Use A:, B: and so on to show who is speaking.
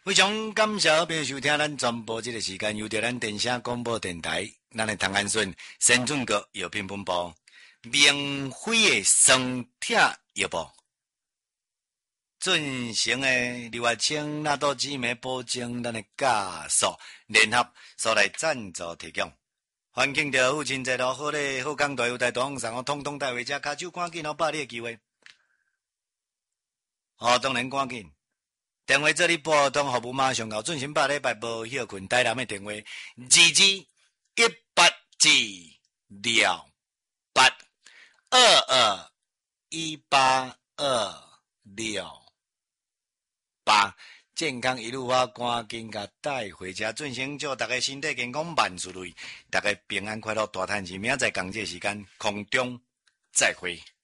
A: 非常感谢好朋友收听咱全部这个时间，由着咱电声广播电台，咱的唐安顺、新准国药品本部，明辉的双铁药部，进行的刘华清、纳多姊妹保证咱的加速联合所来赞助提供。环境着父亲节咯，好咧，好工大有大东上，统统带回家，骹手赶紧哦，把你的机会。当然赶紧。电话这里拨通服务马上到，准时8礼拜无休困，台南的电话221826828，健康一路发，赶紧甲带回家，准时祝大家身体健康，万事如意，大家平安快乐，大赚钱，明仔载同这时间空中再会。